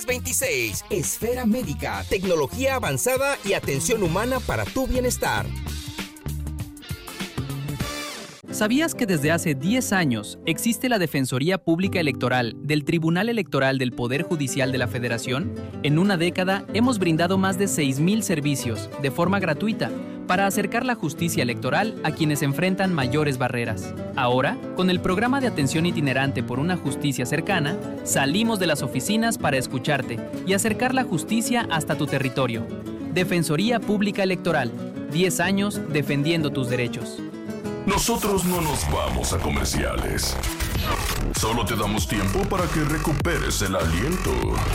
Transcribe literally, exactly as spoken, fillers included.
veintiséis. Esfera Médica, tecnología avanzada y atención humana para tu bienestar. ¿Sabías que desde hace diez años existe la Defensoría Pública Electoral del Tribunal Electoral del Poder Judicial de la Federación? En una década hemos brindado más de seis mil servicios de forma gratuita para acercar la justicia electoral a quienes enfrentan mayores barreras. Ahora, con el programa de atención itinerante por una justicia cercana, salimos de las oficinas para escucharte y acercar la justicia hasta tu territorio. Defensoría Pública Electoral, diez años defendiendo tus derechos. Nosotros no nos vamos a comerciales. Solo te damos tiempo para que recuperes el aliento.